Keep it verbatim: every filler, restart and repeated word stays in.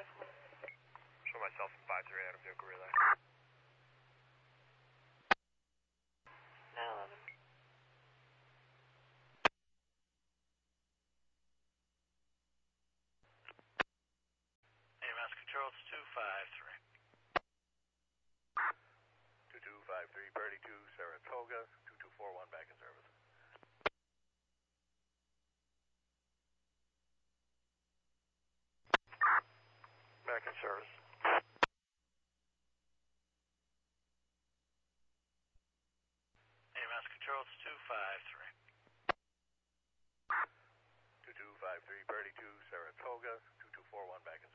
five. Show myself in five three, Adam vehicle relay. nine eleven. A M S Control, it's two five three. two two five three, Birdie two, Saratoga, two two four one, back in service. Back in service. A M S Control, it's two five three. two two five three, Birdie two, Saratoga, two two four one, back in